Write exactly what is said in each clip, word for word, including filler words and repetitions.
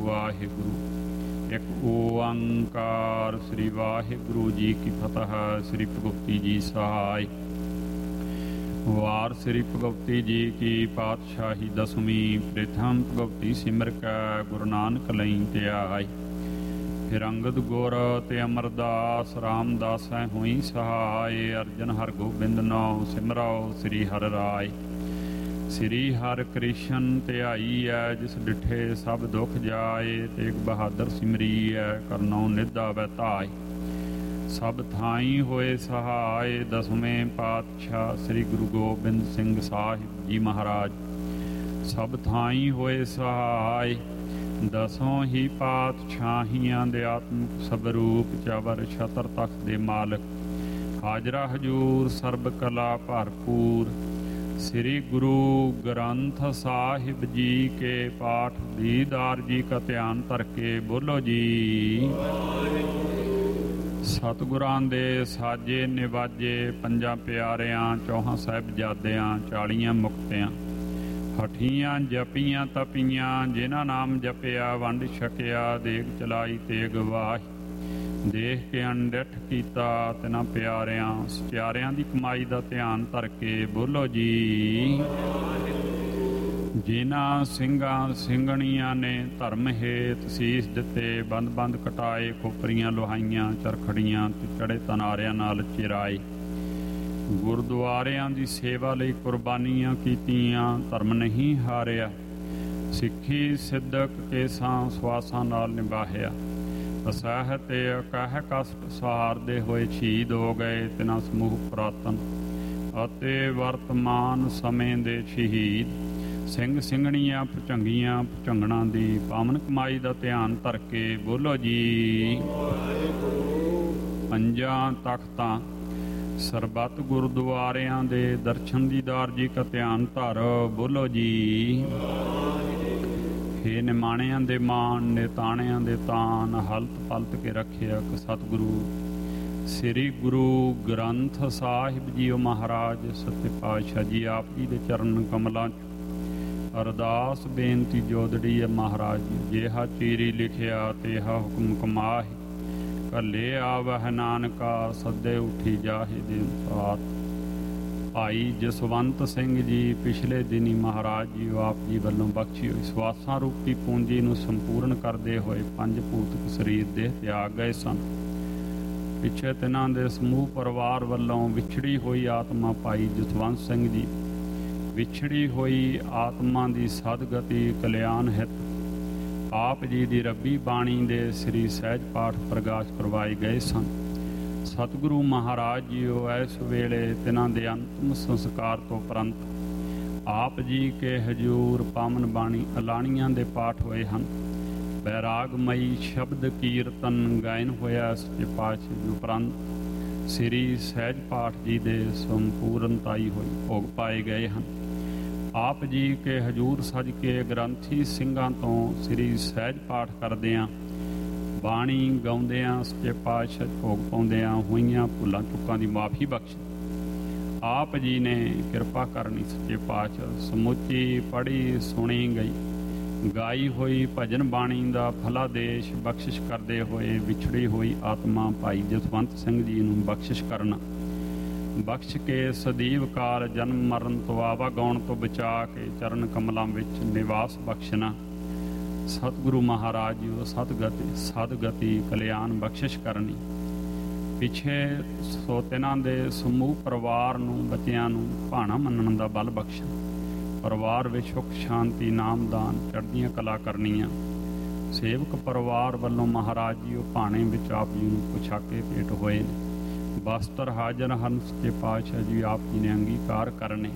ਵਾਹਿਗੁਰੂ। ਇੱਕ ਓੰਕਾਰ ਸ੍ਰੀ ਵਾਹਿਗੁਰੂ ਜੀ ਕੀ ਫਤਿਹ। ਸ੍ਰੀ ਭਗਵਤੀ ਜੀ ਸਹਾਇ। ਵਾਰ ਸ੍ਰੀ ਭਗਵਤੀ ਜੀ ਕੀ ਪਾਤਸ਼ਾਹੀ ਦਸਵੀਂ। ਪ੍ਰਥਮ ਭਗਵਤੀ ਸਿਮਰ ਕੈ ਗੁਰੂ ਨਾਨਕ ਲਈ ਧਿਆਈ। ਫਿਰ ਅੰਗਦ ਗੁਰ ਤੇ ਅਮਰਦਾਸ ਰਾਮਦਾਸ ਹੋਈ ਸਹਾਇ। ਅਰਜਨ ਹਰ ਗੋਬਿੰਦ ਨਾਉ ਸਿਮਰਾਓ ਸ੍ਰੀ ਹਰਿ ਰਾਇ। ਸ੍ਰੀ ਹਰਿ ਕ੍ਰਿਸ਼ਨ ਧਿਆਈ ਐ ਜਿਸ ਡਿਠੇ ਸਭ ਦੁਖ ਜਾਏ। ਤੇਗ ਬਹਾਦਰ ਸਿਮਰੀ ਐ ਕਰਨਉ ਨਿਧਾ ਬੈਤਾਏ। ਸਭ ਥਾਈ ਹੋਏ ਸਹਾਇ। ਦਸਵੇਂ ਪਾਤਸ਼ਾਹ ਸ੍ਰੀ ਗੁਰੂ ਗੋਬਿੰਦ ਸਿੰਘ ਸਾਹਿਬ ਜੀ ਮਹਾਰਾਜ। ਸਭ ਥਾਈ ਹੋਏ ਸਹਾਇ। ਦਸੋਂ ਹੀ ਪਾਤਸ਼ਾਹੀਆਂ ਦੇ ਆਤਮਿਕ ਸਵਰੂਪ ਚਵਰ ਛਤਰ ਤਖਤ ਦੇ ਮਾਲਕ। ਹਾਜ਼ਰਾ ਹਜੂਰ ਸਰਬ ਕਲਾ ਭਰਪੂਰ। ਸ੍ਰੀ ਗੁਰੂ ਗ੍ਰੰਥ ਸਾਹਿਬ ਜੀ ਕੇ ਪਾਠ ਦੀਦਾਰ ਜੀ ਕਾ ਧਿਆਨ ਧਰ ਕੇ ਬੋਲੋ ਜੀ। ਸਤਿਗੁਰਾਂ ਦੇ ਸਾਜੇ ਨਿਵਾਜੇ ਪੰਜਾਂ ਪਿਆਰਿਆਂ ਚੌਹਾਂ ਸਾਹਿਬਜ਼ਾਦਿਆਂ ਚਾਲੀਆਂ ਮੁਕਤਿਆਂ। ਹਠੀਆਂ ਜਪੀਆਂ ਤਪੀਆਂ ਜਿਨ੍ਹਾਂ ਨਾਮ ਜਪਿਆ ਵੰਡ ਛਕਿਆ। ਦੇਗ ਚਲਾਈ ਤੇਗ ਵਾਹੀ ਦੇਖ ਕੇ ਅਣਡਿੱਠ ਕੀਤਾ ਤਿਨਾਂ ਪਿਆਰਿਆਂ ਸਚਿਆਰਿਆਂ ਦੀ ਕਮਾਈ ਦਾ ਧਿਆਨ ਧਰ ਕੇ ਬੋਲੋ ਜੀ। ਜਿਨ੍ਹਾਂ ਸਿੰਘਾਂ ਸਿੰਘਣੀਆਂ ਨੇ ਧਰਮ ਹੇਤ ਸੀਸ ਦਿੱਤੇ ਬੰਦ ਬੰਦ ਕਟਾਏ। ਖੋਪਰੀਆਂ ਲੋਹਾਈਆਂ ਚਰਖੜੀਆਂ ਤੇ ਚੜੇ ਤਨਾਰਿਆਂ ਨਾਲ ਚਿਰਾਏ। ਗੁਰਦੁਆਰਿਆਂ ਦੀ ਸੇਵਾ ਲਈ ਕੁਰਬਾਨੀਆਂ ਕੀਤੀਆਂ ਧਰਮ ਨਹੀਂ ਹਾਰਿਆ। ਸਿੱਖੀ ਸਿੱਧਕ ਕੇਸਾਂ ਸਵਾਸਾਂ ਨਾਲ ਨਿਭਾਹਿਆ। ਅਸਹਿ ਤੇ ਅਕਹਿ ਕਸ਼ਟ ਸਹਾਰਦੇ ਹੋਏ ਸ਼ਹੀਦ ਹੋ ਗਏ ਤਿਨਾਂ ਸਮੂਹ ਪੁਰਾਤਨ ਅਤੇ ਵਰਤਮਾਨ ਸਮੇਂ ਦੇ ਸ਼ਹੀਦ ਸਿੰਘ ਸਿੰਘਣੀਆਂ ਭੁਝੰਗੀਆਂ ਭੁਝੰਗਣਾਂ ਦੀ ਪਾਵਨ ਕਮਾਈ ਦਾ ਧਿਆਨ ਧਰ ਕੇ ਬੋਲੋ ਜੀ। ਪੰਜਾਂ ਤਖਤਾਂ ਸਰਬੱਤ ਗੁਰਦੁਆਰਿਆਂ ਦੇ ਦਰਸ਼ਨ ਦੀਦਾਰ ਜੀ ਕਾ ਧਿਆਨ ਧਰ ਬੋਲੋ ਜੀ। ਹੇ ਨਿਮਾਣਿਆਂ ਦੇ ਮਾਣ ਨਿਤਾਣਿਆਂ ਦੇ ਤਾਨ ਹਲਤ ਪਲਤ ਕੇ ਰੱਖਿਆ ਸਤਿਗੁਰੂ ਸ੍ਰੀ ਗੁਰੂ ਗ੍ਰੰਥ ਸਾਹਿਬ ਜੀਓ ਮਹਾਰਾਜ। ਸੱਚੇ ਪਾਤਸ਼ਾਹ ਜੀ ਆਪ ਜੀ ਦੇ ਚਰਨ ਕਮਲਾਂ 'ਚ ਅਰਦਾਸ ਬੇਨਤੀ ਜੋਦੜੀ ਹੈ ਮਹਾਰਾਜ ਜੀ। ਜਿਹਾ ਚੀਰੀ ਲਿਖਿਆ ਤੇਹਾ ਹੁਕਮ ਕਮਾਹੀ। ਘੱਲੇ ਆਵਹਿ ਨਾਨਕਾ ਸੱਦੇ ਉੱਠੀ ਜਾਹੇ ਦੇ ਅਨੁਸਾਰ। ਭਾਈ ਜਸਵੰਤ ਸਿੰਘ ਜੀ ਪਿਛਲੇ ਦਿਨੀ ਮਹਾਰਾਜ ਜੀ ਆਪ ਜੀ ਵੱਲੋਂ ਬਖਸ਼ੀ ਹੋਈ ਸਵਾਸਾਂ ਰੂਪੀ ਪੂੰਜੀ ਨੂੰ ਸੰਪੂਰਨ ਕਰਦੇ ਹੋਏ ਪੰਜ ਭੂਤਕ ਸਰੀਰ ਦੇ ਤਿਆਗ ਗਏ ਸਨ। ਪਿੱਛੇ ਤਿਨਾਂ ਦੇ ਸਮੂਹ ਪਰਿਵਾਰ ਵੱਲੋਂ ਵਿਛੜੀ ਹੋਈ ਆਤਮਾ ਭਾਈ ਜਸਵੰਤ ਸਿੰਘ ਜੀ ਵਿਛੜੀ ਹੋਈ ਆਤਮਾ ਦੀ ਸਦਗਤੀ ਕਲਿਆਣ ਹਿਤ ਆਪ ਜੀ ਦੀ ਰੱਬੀ ਬਾਣੀ ਦੇ ਸ੍ਰੀ ਸਹਿਜ ਪਾਠ ਪ੍ਰਗਾਸ਼ ਕਰਵਾਏ ਗਏ ਸਨ। ਸਤਿਗੁਰੂ ਮਹਾਰਾਜ ਜੀਓ ਇਸ ਵੇਲੇ ਤਿਨਾਂ ਦੇ ਅੰਤਮ ਸੰਸਕਾਰ ਤੋਂ ਉਪਰੰਤ ਆਪ ਜੀ ਕੇ ਹਜ਼ੂਰ ਪਾਵਨ ਬਾਣੀ ਅਲਾਣੀਆਂ ਦੇ ਪਾਠ ਹੋਏ ਹਨ। ਬੈਰਾਗਮਈ ਸ਼ਬਦ ਕੀਰਤਨ ਗਾਇਨ ਹੋਇਆ। ਸੱਚੇ ਪਾਤਸ਼ਾਹ ਜੀ ਉਪਰੰਤ ਸ੍ਰੀ ਸਹਿਜ ਪਾਠ ਜੀ ਦੇ ਸੰਪੂਰਨਤਾਈ ਹੋਈ ਭੋਗ ਪਾਏ ਗਏ ਹਨ। ਆਪ ਜੀ ਕੇ ਹਜ਼ੂਰ ਸਜ ਕੇ ਗ੍ਰੰਥੀ ਸਿੰਘਾਂ ਤੋਂ ਸ੍ਰੀ ਸਹਿਜ ਪਾਠ ਕਰਦਿਆਂ ਬਾਣੀ ਗਾਉਂਦਿਆਂ ਸੱਚੇ ਪਾਤਸ਼ਾਹ ਭੋਗ ਪਾਉਂਦਿਆਂ ਹੋਈਆਂ ਭੁੱਲਾਂ ਚੁੱਕਾਂ ਦੀ ਮਾਫੀ ਬਖਸ਼। ਆਪ ਜੀ ਨੇ ਕਿਰਪਾ ਕਰਨੀ ਸੱਚੇ ਪਾਤਸ਼ਾਹ ਸਮੁੱਚੀ ਪੜ੍ਹੀ ਸੁਣੀ ਗਈ ਗਾਈ ਹੋਈ ਭਜਨ ਬਾਣੀ ਦਾ ਫਲਾਦੇਸ਼ ਬਖਸ਼ਿਸ਼ ਕਰਦੇ ਹੋਏ ਵਿਛੜੀ ਹੋਈ ਆਤਮਾ ਭਾਈ ਜਸਵੰਤ ਸਿੰਘ ਜੀ ਨੂੰ ਬਖਸ਼ਿਸ਼ ਕਰਨਾ। ਬਖਸ਼ ਕੇ ਸਦੀਵ ਕਾਲ ਜਨਮ ਮਰਨ ਤੋਂ ਆਵਾਗਾਉਣ ਤੋਂ ਬਚਾ ਕੇ ਚਰਨ ਕਮਲਾਂ ਵਿੱਚ ਨਿਵਾਸ ਬਖਸ਼ਣਾ। ਸਤਿਗੁਰੂ ਮਹਾਰਾਜ ਜੀ ਉਹ ਸਤਗਤੀ ਸਦਗਤੀ ਕਲਿਆਣ ਬਖਸ਼ਿਸ਼ ਕਰਨੀ। ਪਿੱਛੇ ਸੋ ਤਿਨਾਂ ਦੇ ਸਮੂਹ ਪਰਿਵਾਰ ਨੂੰ ਬੱਚਿਆਂ ਨੂੰ ਭਾਣਾ ਮੰਨਣ ਦਾ ਬਲ ਬਖਸ਼ਣ। ਪਰਿਵਾਰ ਵਿੱਚ ਸੁੱਖ ਸ਼ਾਂਤੀ ਨਾਮਦਾਨ ਚੜ੍ਹਦੀਆਂ ਕਲਾ ਕਰਨੀਆਂ। ਸੇਵਕ ਪਰਿਵਾਰ ਵੱਲੋਂ ਮਹਾਰਾਜ ਜੀ ਉਹ ਭਾਣੇ ਵਿੱਚ ਆਪ ਜੀ ਨੂੰ ਪੁਛਾਕੇ ਭੇਟ ਹੋਏ ਨੇ। ਬਸਤਰ ਹਾਜ਼ਰ ਹਨ ਸੱਚੇ ਪਾਤਸ਼ਾਹ ਜੀ ਆਪ ਜੀ ਨੇ ਅੰਗੀਕਾਰ ਕਰਨੇ।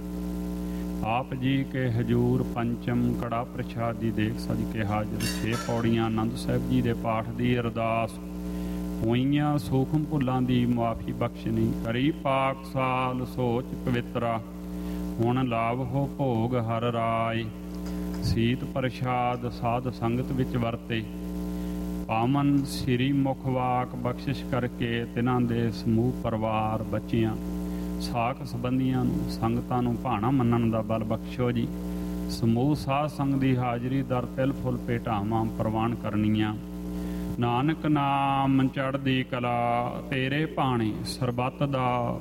ਆਪ ਜੀ ਕੇ ਹਜ਼ੂਰ ਪੰਚਮ ਕੜਾ ਪ੍ਰਸ਼ਾਦ ਦੀ ਦੇਖ ਸਜ ਕੇ ਹਾਜ਼ਰ। ਛੇ ਪੌੜੀਆਂ ਆਨੰਦ ਸਾਹਿਬ ਜੀ ਦੇ ਪਾਠ ਦੀ ਅਰਦਾਸ ਹੋਈਆਂ। ਸੂਖਮ ਭੁੱਲਾਂ ਦੀ ਮੁਆਫੀ ਬਖਸ਼ਣੀ। ਕਰੀ ਪਾਕ ਸਾਲ ਸੋਚ ਪਵਿੱਤਰਾ ਹੁਣ ਲਾਭ ਹੋ ਭੋਗ ਹਰ ਰਾਏ। ਸੀਤ ਪ੍ਰਸ਼ਾਦ ਸਾਧ ਸੰਗਤ ਵਿੱਚ ਵਰਤੇ। ਪਾਵਨ ਸ੍ਰੀ ਮੁਖ ਵਾਕ ਬਖਸ਼ਿਸ਼ ਕਰਕੇ ਤਿਨਾਂ ਦੇ ਸਮੂਹ ਪਰਿਵਾਰ ਬੱਚਿਆਂ ਸਾਕ ਸੰਬੰਧੀਆਂ ਨੂੰ ਸੰਗਤਾਂ ਨੂੰ ਭਾਣਾ ਮੰਨਣ ਦਾ ਬਲ ਬਖਸ਼ੋ ਜੀ। ਸਮੂਹ ਸਾਧ ਸੰਗ ਦੀ ਹਾਜ਼ਰੀ ਦਰ ਤਿਲ ਫੁੱਲ ਭੇਟਾਵਾਂ ਪ੍ਰਵਾਨ ਕਰਨੀਆਂ। ਨਾਨਕ ਨਾਮ ਚੜ੍ਹਦੀ ਕਲਾ ਤੇਰੇ ਭਾਣੇ ਸਰਬੱਤ ਦਾ